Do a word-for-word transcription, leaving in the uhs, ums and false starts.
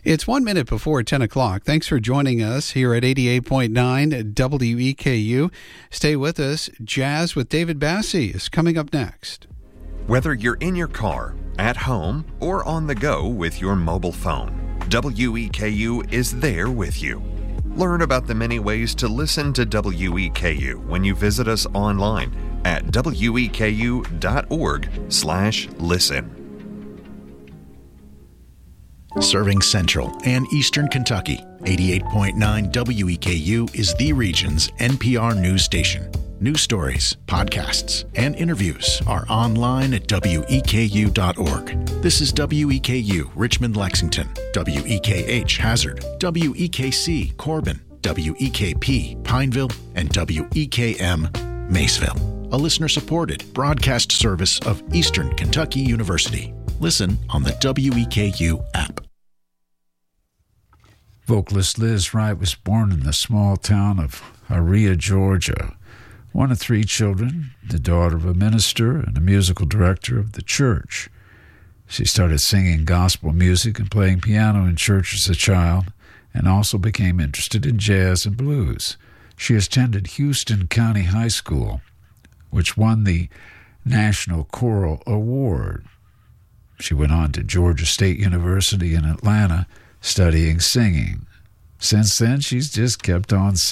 It's one minute before ten o'clock. Thanks for joining us here at eighty-eight point nine W E K U. Stay with us. Jazz with David Bassey is coming up next. Whether you're in your car, at home, or on the go with your mobile phone, W E K U is there with you. Learn about the many ways to listen to W E K U when you visit us online at W E K U dot org slash listen. Serving Central and Eastern Kentucky, eighty-eight point nine W E K U is the region's N P R news station. News stories, podcasts, and interviews are online at W E K U dot org. This is W E K U, Richmond, Lexington, W E K H, Hazard, W E K C, Corbin, W E K P, Pineville, and W E K M, Maceville. A listener-supported broadcast service of Eastern Kentucky University. Listen on the W E K U app. Vocalist Liz Wright was born in the small town of Aria, Georgia. One of three children, the daughter of a minister and a musical director of the church. She started singing gospel music and playing piano in church as a child, and also became interested in jazz and blues. She attended Houston County High School, which won the National Choral Award. She went on to Georgia State University in Atlanta, studying singing. Since then, she's just kept on singing.